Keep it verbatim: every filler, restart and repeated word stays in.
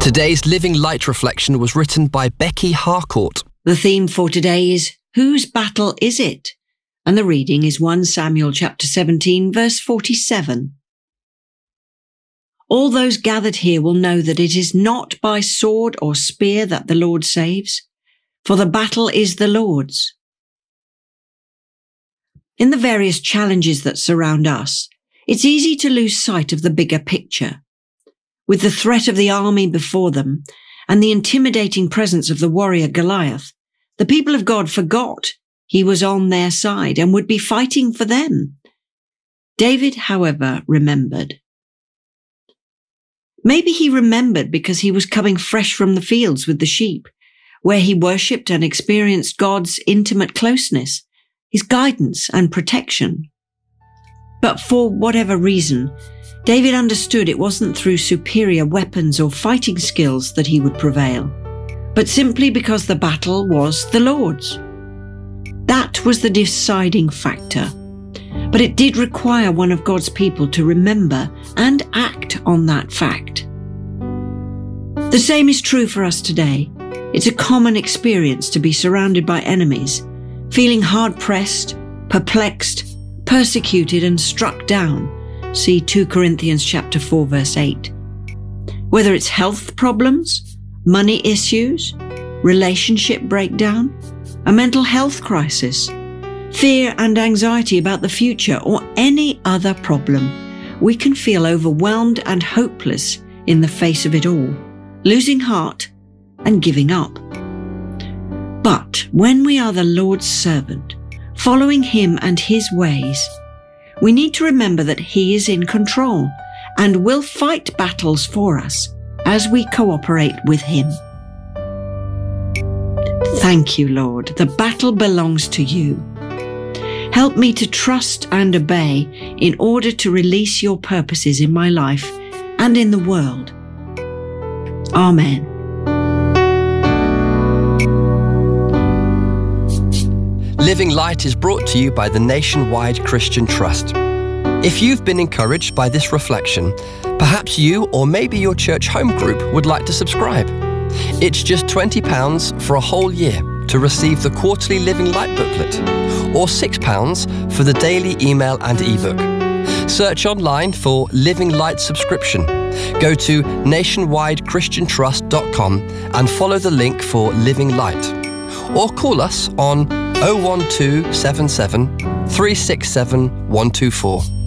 Today's Living Light reflection was written by Becky Harcourt. The theme for today is, Whose battle is it? And the reading is First Samuel chapter seventeen, verse forty-seven. All those gathered here will know that it is not by sword or spear that the Lord saves, for the battle is the Lord's. In the various challenges that surround us, it's easy to lose sight of the bigger picture. With the threat of the army before them and the intimidating presence of the warrior Goliath, the people of God forgot he was on their side and would be fighting for them. David, however, remembered. Maybe he remembered because he was coming fresh from the fields with the sheep, where he worshipped and experienced God's intimate closeness, his guidance and protection. But for whatever reason, David understood it wasn't through superior weapons or fighting skills that he would prevail, but simply because the battle was the Lord's. That was the deciding factor. But it did require one of God's people to remember and act on that fact. The same is true for us today. It's a common experience to be surrounded by enemies, feeling hard-pressed, perplexed, persecuted and struck down. See Second Corinthians chapter four, verse eight. Whether it's health problems, money issues, relationship breakdown, a mental health crisis, fear and anxiety about the future, or any other problem, we can feel overwhelmed and hopeless in the face of it all, losing heart and giving up. But when we are the Lord's servant, following Him and His ways, we need to remember that He is in control and will fight battles for us as we cooperate with Him. Thank you, Lord. The battle belongs to you. Help me to trust and obey in order to release your purposes in my life and in the world. Amen. Living Light is brought to you by the Nationwide Christian Trust. If you've been encouraged by this reflection, perhaps you or maybe your church home group would like to subscribe. It's just twenty pounds for a whole year to receive the quarterly Living Light booklet, or six pounds for the daily email and ebook. Search online for Living Light subscription. Go to nationwide christian trust dot com and follow the link for Living Light. Or call us on oh one two seven seven, three six seven, one two four.